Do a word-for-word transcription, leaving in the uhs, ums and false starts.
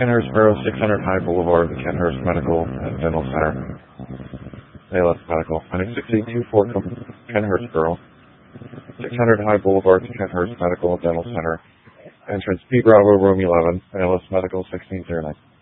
Kenhurst Borough, six hundred High Boulevard, the Kenhurst Medical and Dental Center. A L S Medical. Clinic six eight two four, Kenhurst Borough, six hundred High Boulevard, the Kenhurst Medical and Dental Center. Entrance P Bravo, room eleven, A L S Medical, sixteen oh nine.